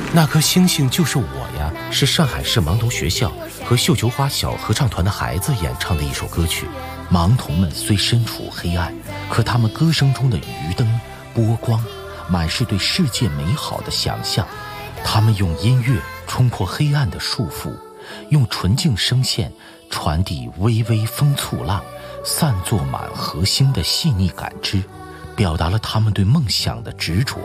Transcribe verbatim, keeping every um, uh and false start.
那颗星星就是我呀，是上海市盲童学校和绣球花小合唱团的孩子演唱的一首歌曲。盲童们虽身处黑暗，可他们歌声中的余灯波光，满是对世界美好的想象。他们用音乐冲破黑暗的束缚，用纯净声线传递微微风簇浪，散作满河星的细腻感知，表达了他们对梦想的执着